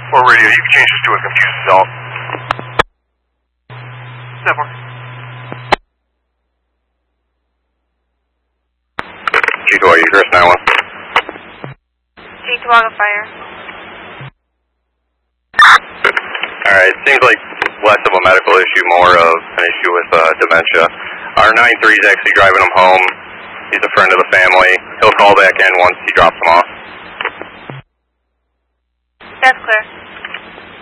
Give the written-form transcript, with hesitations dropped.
4 radio, you can change this to a confused adult. 7-4. G2, you address 9-1. G2 on fire. Alright, seems like less of a medical issue, more of an issue with dementia. Our 9-3 is actually driving him home. He's a friend of the family. He'll call back in once he drops him off. That's clear.